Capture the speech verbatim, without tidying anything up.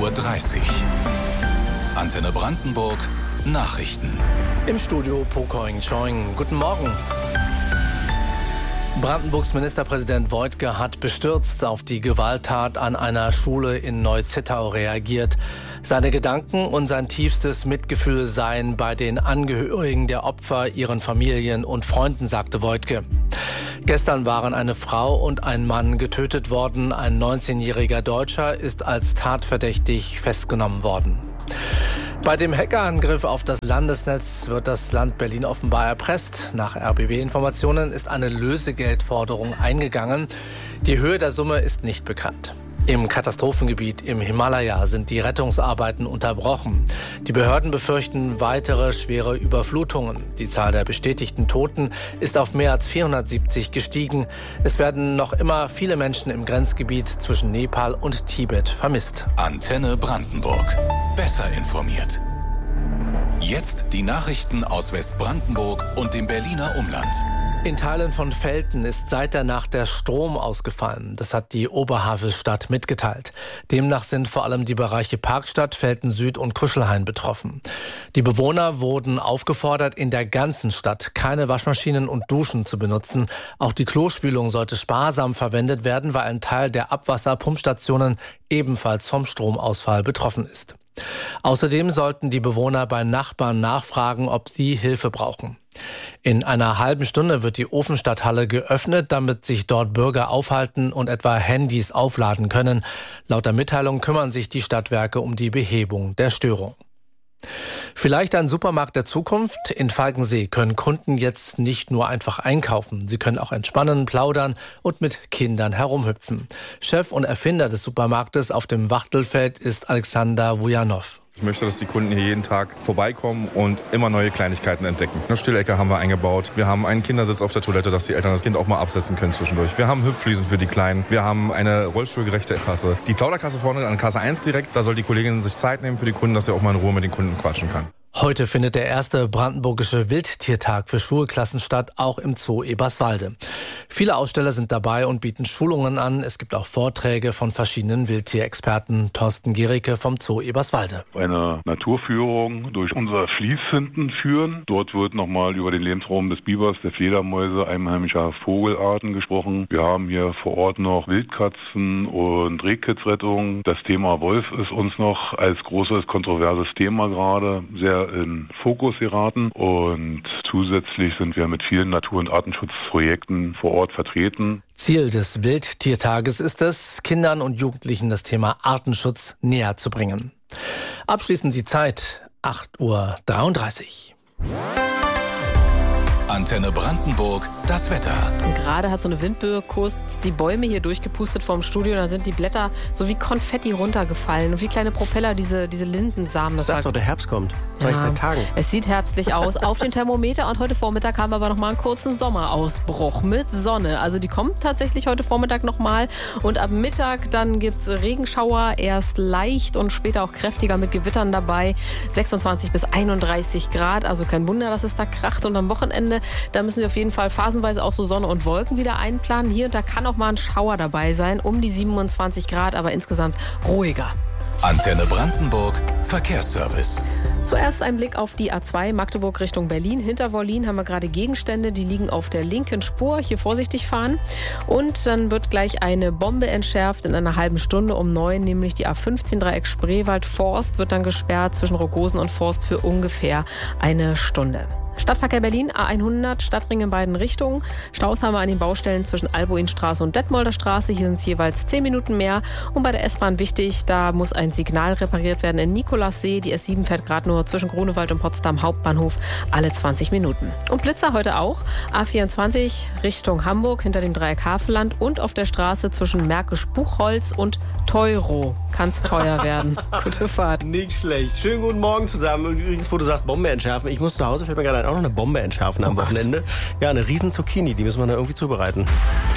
Uhr dreißig. Antenne Brandenburg Nachrichten. Im Studio Pokoing Choing. Guten Morgen. Brandenburgs Ministerpräsident Woidke hat bestürzt auf die Gewalttat an einer Schule in Neu-Zittau reagiert. Seine Gedanken und sein tiefstes Mitgefühl seien bei den Angehörigen der Opfer, ihren Familien und Freunden, sagte Woidke. Gestern waren eine Frau und ein Mann getötet worden. Ein neunzehnjähriger Deutscher ist als tatverdächtig festgenommen worden. Bei dem Hackerangriff auf das Landesnetz wird das Land Berlin offenbar erpresst. Nach R B B-Informationen ist eine Lösegeldforderung eingegangen. Die Höhe der Summe ist nicht bekannt. Im Katastrophengebiet im Himalaya sind die Rettungsarbeiten unterbrochen. Die Behörden befürchten weitere schwere Überflutungen. Die Zahl der bestätigten Toten ist auf mehr als vierhundertsiebzig gestiegen. Es werden noch immer viele Menschen im Grenzgebiet zwischen Nepal und Tibet vermisst. Antenne Brandenburg. Besser informiert. Jetzt die Nachrichten aus Westbrandenburg und dem Berliner Umland. In Teilen von Velten ist seit der Nacht der Strom ausgefallen. Das hat die Oberhavelstadt mitgeteilt. Demnach sind vor allem die Bereiche Parkstadt, Velten Süd und Krüschelhain betroffen. Die Bewohner wurden aufgefordert, in der ganzen Stadt keine Waschmaschinen und Duschen zu benutzen. Auch die Klospülung sollte sparsam verwendet werden, weil ein Teil der Abwasserpumpstationen ebenfalls vom Stromausfall betroffen ist. Außerdem sollten die Bewohner bei Nachbarn nachfragen, ob sie Hilfe brauchen. In einer halben Stunde wird die Ofenstadthalle geöffnet, damit sich dort Bürger aufhalten und etwa Handys aufladen können. Laut der Mitteilung kümmern sich die Stadtwerke um die Behebung der Störung. Vielleicht ein Supermarkt der Zukunft? In Falkensee können Kunden jetzt nicht nur einfach einkaufen. Sie können auch entspannen, plaudern und mit Kindern herumhüpfen. Chef und Erfinder des Supermarktes auf dem Wachtelfeld ist Alexander Wujanow. Ich möchte, dass die Kunden hier jeden Tag vorbeikommen und immer neue Kleinigkeiten entdecken. Eine Stillecke haben wir eingebaut. Wir haben einen Kindersitz auf der Toilette, dass die Eltern das Kind auch mal absetzen können zwischendurch. Wir haben Hüpffliesen für die Kleinen. Wir haben eine rollstuhlgerechte Kasse. Die Plauderkasse vorne an Kasse eins direkt. Da soll die Kollegin sich Zeit nehmen für die Kunden, dass sie auch mal in Ruhe mit den Kunden quatschen kann. Heute findet der erste brandenburgische Wildtiertag für Schulklassen statt, auch im Zoo Eberswalde. Viele Aussteller sind dabei und bieten Schulungen an. Es gibt auch Vorträge von verschiedenen Wildtierexperten. Thorsten Gericke vom Zoo Eberswalde. Eine Naturführung durch unser Fließfinden führen. Dort wird nochmal über den Lebensraum des Bibers, der Fledermäuse, einheimischer Vogelarten gesprochen. Wir haben hier vor Ort noch Wildkatzen und Rehkitzrettung. Das Thema Wolf ist uns noch als großes, kontroverses Thema gerade sehr in Fokus geraten und zusätzlich sind wir mit vielen Natur- und Artenschutzprojekten vor Ort vertreten. Ziel des Wildtiertages ist es, Kindern und Jugendlichen das Thema Artenschutz näher zu bringen. Abschließend die Zeit, acht Uhr dreiunddreißig. Antenne Brandenburg, das Wetter. Gerade hat so eine Windböe kurz die Bäume hier durchgepustet vom Studio. Da sind die Blätter so wie Konfetti runtergefallen. Und wie kleine Propeller, diese, diese Lindensamen. Das sagt doch, der Herbst kommt. Das ja, sag ich seit Tagen. Es sieht herbstlich aus auf den Thermometer. Und heute Vormittag haben wir aber noch mal einen kurzen Sommerausbruch mit Sonne. Also die kommt tatsächlich heute Vormittag noch mal. Und ab Mittag dann gibt es Regenschauer. Erst leicht und später auch kräftiger mit Gewittern dabei. sechsundzwanzig bis einunddreißig Grad. Also kein Wunder, dass es da kracht. Und am Wochenende, da müssen Sie auf jeden Fall phasenweise auch so Sonne und Wolken wieder einplanen. Hier und da kann auch mal ein Schauer dabei sein, um die siebenundzwanzig Grad, aber insgesamt ruhiger. Antenne Brandenburg, Verkehrsservice. Zuerst ein Blick auf die A zwei Magdeburg Richtung Berlin. Hinter Wollin haben wir gerade Gegenstände, die liegen auf der linken Spur. Hier vorsichtig fahren. Und dann wird gleich eine Bombe entschärft in einer halben Stunde um neun, nämlich die A fünfzehn Dreieck Spreewald-Forst wird dann gesperrt zwischen Rogosen und Forst für ungefähr eine Stunde. Stadtverkehr Berlin, A hundert, Stadtring in beiden Richtungen. Staus haben wir an den Baustellen zwischen Albuinstraße und Detmolder Straße. Hier sind es jeweils zehn Minuten mehr. Und bei der S-Bahn wichtig, da muss ein Signal repariert werden in Nikolassee. Die S sieben fährt gerade nur zwischen Grunewald und Potsdam Hauptbahnhof alle zwanzig Minuten. Und Blitzer heute auch. A vierundzwanzig Richtung Hamburg hinter dem Dreieck Havelland und auf der Straße zwischen Märkisch-Buchholz und Teuro. Kann es teuer werden. Gute Fahrt. Nicht schlecht. Schönen guten Morgen zusammen. Und übrigens, wo du sagst, Bombe entschärfen. Ich muss zu Hause, fällt mir gerade ein, auch noch eine Bombe entschärfen am Oh Wochenende. Ja, eine riesen Zucchini, die müssen wir da irgendwie zubereiten.